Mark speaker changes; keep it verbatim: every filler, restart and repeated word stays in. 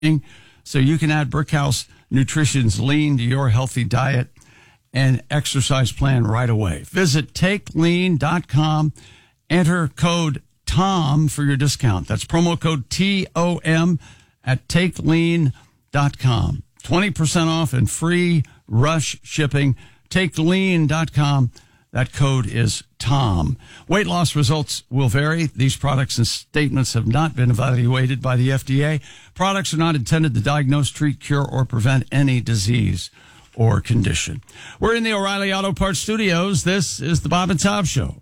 Speaker 1: so you can add Brickhouse Nutrition's lean to your healthy diet and exercise plan right away. Visit take lean dot com. Enter code TOM for your discount. That's promo code T O M at take lean dot com. twenty percent off and free rush shipping. take lean dot com. That code is TOM. Weight loss results will vary. These products and statements have not been evaluated by the F D A. Products are not intended to diagnose, treat, cure, or prevent any disease or condition. We're in the O'Reilly Auto Parts studios. This is the Bob and Tom Show.